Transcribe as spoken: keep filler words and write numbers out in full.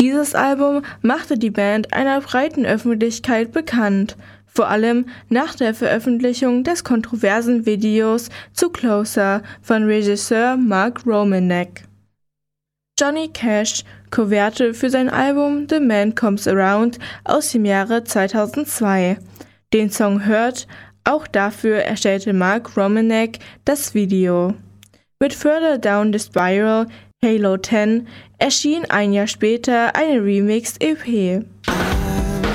Dieses Album machte die Band einer breiten Öffentlichkeit bekannt, vor allem nach der Veröffentlichung des kontroversen Videos zu Closer von Regisseur Mark Romanek. Johnny Cash coverte für sein Album The Man Comes Around aus dem Jahre zweitausendzwei. Den Song Hurt, auch dafür erstellte Mark Romanek das Video. Mit Further Down the Spiral, Halo zehn erschien ein Jahr später eine Remixed-E P.